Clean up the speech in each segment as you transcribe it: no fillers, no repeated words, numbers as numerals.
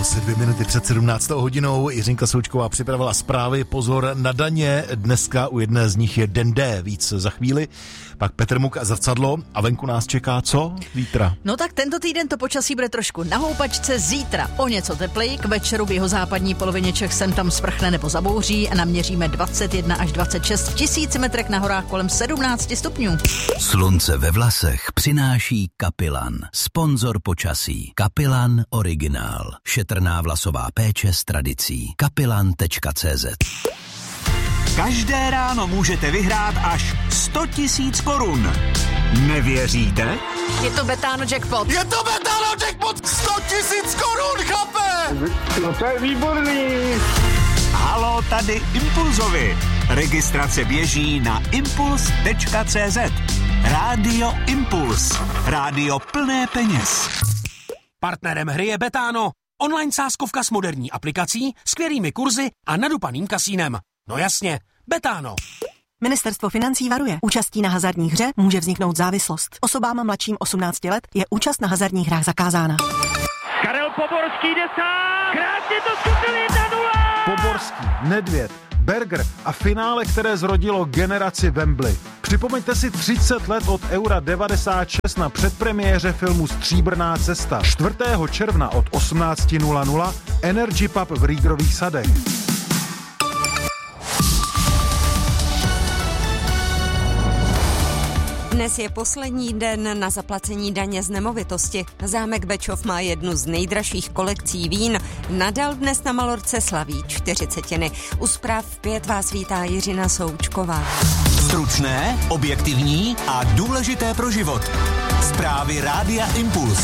Asi 2 minuty před 17. hodinou. Jiřinka Součková připravila zprávy. Pozor na daně. Dneska u jedné z nich je Den D. Víc za chvíli. Pak Petr Muk a Zrcadlo. A venku nás čeká co? Zítra. No tak tento týden to počasí bude trošku na houpačce. Zítra o něco tepleji. K večeru v jihozápadní polovině Čech sem tam sprchne nebo zabouří. Naměříme 21 až 26 v 1000 metrech, na horách kolem 17 stupňů. Slunce ve vlasech přináší Kapilan. Sponzor počasí. Kapilan Originál. Šetrná vlasová péče s tradicí. Kapilan.cz. Každé ráno můžete vyhrát až 100 000 korun. Nevěříte? Je to Betano jackpot. Je to Betano jackpot! 100 000 korun, chlape! No to je výborný. Halo, tady Impulzovi. Registrace běží na impuls.cz. Rádio Impuls. Rádio plné peněz. Partnerem hry je Betano. Online sázkovka s moderní aplikací, skvělými kurzy a nadupaným kasínem. No jasně, Betano. Ministerstvo financí varuje. Účastí na hazardních hře může vzniknout závislost. Osobám mladším 18 let je účast na hazardních hrách zakázána. Karel Poborský jde sám. Krásně to zkusil 1-0. Poborský, Nedvěd, Berger a finále, které zrodilo generaci Wembley. Připomeňte si 30 let od Eura 96 na předpremiéře filmu Stříbrná cesta. 4. června od 18:00 Energy Pub v Rýgrových sadech. Dnes je poslední den na zaplacení daně z nemovitosti. Zámek Bečov má jednu z nejdražších kolekcí vín. Nadal dnes na Malorce slaví 40. U zpráv 5 vás vítá Jiřina Součková. Stručné, objektivní a důležité pro život. Zprávy Rádia Impuls.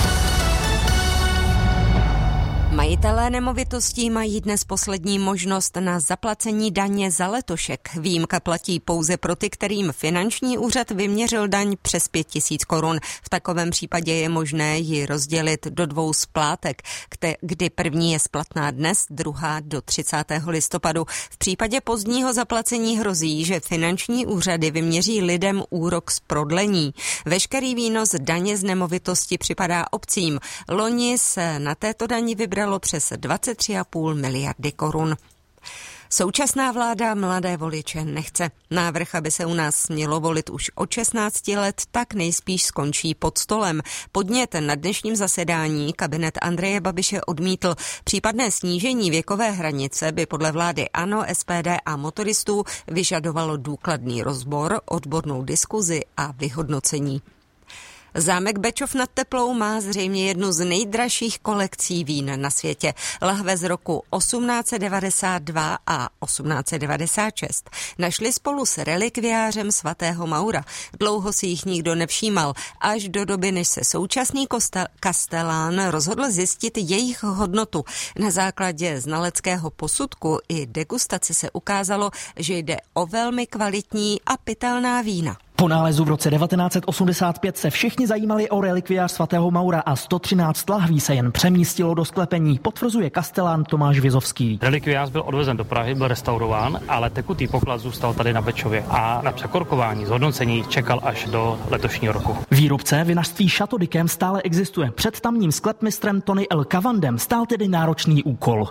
Majitelé nemovitostí mají dnes poslední možnost na zaplacení daně za letošek. Výjimka platí pouze pro ty, kterým finanční úřad vyměřil daň přes 5 000 korun. V takovém případě je možné ji rozdělit do 2 splátek, kdy první je splatná dnes, druhá do 30. listopadu. V případě pozdního zaplacení hrozí, že finanční úřady vyměří lidem úrok z prodlení. Veškerý výnos daně z nemovitosti připadá obcím. Loni se na této dani vybralo přes 23,5 miliardy korun. Současná vláda mladé voliče nechce. Návrh, aby se u nás smělo volit už od 16 let, tak nejspíš skončí pod stolem. Podnět na dnešním zasedání kabinet Andreje Babiše odmítl. Případné snížení věkové hranice by podle vlády ANO, SPD a motoristů vyžadovalo důkladný rozbor, odbornou diskuzi a vyhodnocení. Zámek Bečov nad Teplou má zřejmě jednu z nejdražších kolekcí vín na světě. Lahve z roku 1892 a 1896 našli spolu s relikviářem svatého Maura. Dlouho si jich nikdo nevšímal, až do doby, než se současný kastelán rozhodl zjistit jejich hodnotu. Na základě znaleckého posudku i degustace se ukázalo, že jde o velmi kvalitní a pitelná vína. Po nálezu v roce 1985 se všichni zajímali o relikviář svatého Maura a 113 lahví se jen přemístilo do sklepení, potvrzuje kastelán Tomáš Vizovský. Relikviář byl odvezen do Prahy, byl restaurován, ale tekutý poklad zůstal tady na Bečově a na překorkování zhodnocení čekal až do letošního roku. Výrobce vinařství Chateau d'Yquem stále existuje. Před tamním sklepmistrem Tony L. Cavandem stál tedy náročný úkol.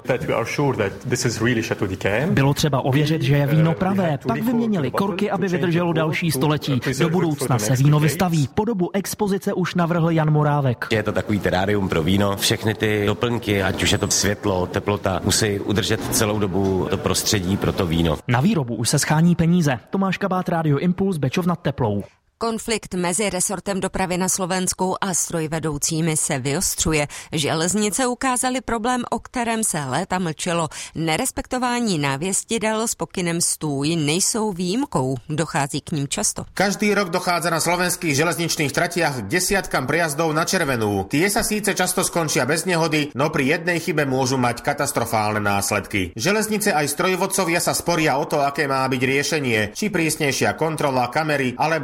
Bylo třeba ověřit, že je víno pravé, pak vyměnili korky, aby vydrželo další století. Do budoucna se víno vystaví. Podobu expozice už navrhl Jan Morávek. Je to takový terárium pro víno. Všechny ty doplňky, ať už je to světlo, teplota, musí udržet celou dobu to prostředí pro to víno. Na výrobu už se schání peníze. Tomáš Kabát, Rádio Impuls, Bečov nad Teplou. Konflikt mezi resortem dopravy na Slovensku a strojvedoucími se vyostřuje. Železnice ukázaly problém, o kterém se léta mlčelo. Nerespektování návěstidel s pokynem stůj nejsou výjimkou. Dochází k ním často. Každý rok dochádza na slovenských železničných tratiach k desiatkam prijazdov na červenú. Tie sa síce často skončia bez nehody, no pri jednej chybe môžu mať katastrofálne následky. Železnice aj strojvodcovia sa sporia o to, aké má byť riešenie, či prísnejšia kontrola, kamery alebo moderné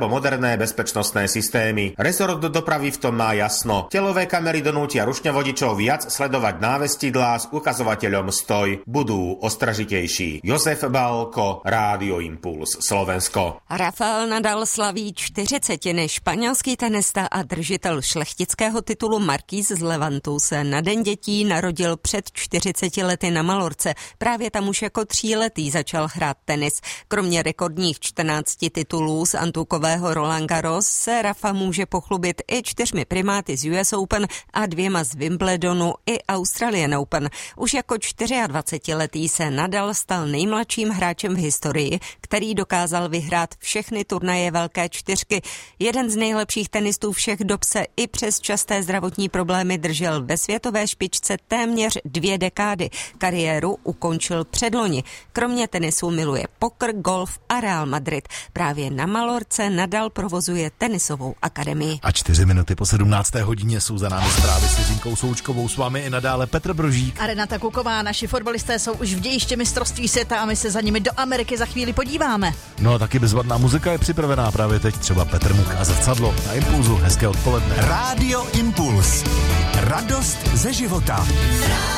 rôzne bezpečnostné systémy. Rezort dopravy v tom má jasno. Telové kamery donútia rušňovodičov viac sledovať návestidlá s ukazovateľom stoj. Budú ostražitejší. Jozef Balko, Rádio Impuls, Slovensko. Rafael Nadal slaví 40. Španělský tenista a držitel šlechtického titulu Marquis z Levantu se na Den dětí narodil před 40 lety na Malorce. Právě tam už jako 3letý začal hrát tenis. Kromě rekordních 14 titulů z antukového Roland Garros se Rafa může pochlubit i 4 primáty z US Open a 2 z Wimbledonu i Australian Open. Už jako 24letý se Nadal stal nejmladším hráčem v historii, který dokázal vyhrát všechny turnaje Velké čtyřky. Jeden z nejlepších tenistů všech dob se i přes časté zdravotní problémy držel ve světové špičce téměř 2 dekády. Kariéru ukončil předloni. Kromě tenisu miluje poker, golf a Real Madrid. Právě na Malorce Nadal provozuje tenisovou akademii. A 4 minuty po 17. hodině jsou za námi zprávy s Jiřinkou Součkovou, s vámi i nadále Petr Brožík a Renata Kuková. Naši fotbalisté jsou už v dějišti mistrovství světa a my se za nimi do Ameriky za chvíli podíváme. No a taky bezvadná muzika je připravená právě teď, třeba Petr Muk a Zrcadlo na Impulzu. Hezké odpoledne. Rádio Impuls. Radost ze života.